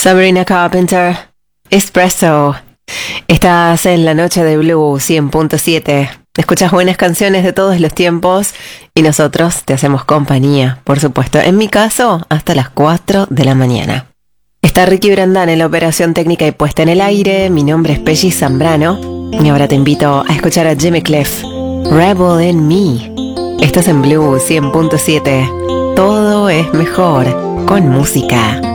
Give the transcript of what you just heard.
Sabrina Carpenter, Espresso. Estás en la noche de Blue 100.7. Escuchas buenas canciones de todos los tiempos y nosotros te hacemos compañía, por supuesto. En mi caso, hasta las 4 de la mañana. Está Ricky Brandán en la operación técnica y puesta en el aire. Mi nombre es Pelli Zambrano y ahora te invito a escuchar a Jimmy Cliff, Rebel in Me. Estás en Blue 100.7. Todo es mejor con música.